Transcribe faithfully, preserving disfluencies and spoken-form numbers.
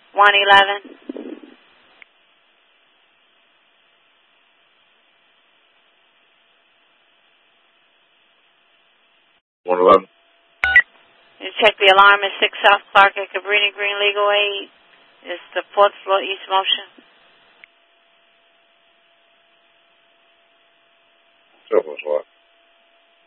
one eleven. one eleven. You check the alarm at six South Clark at Cabrini Green Legal Aid. It's the fourth floor East Motion. Cell phone's locked.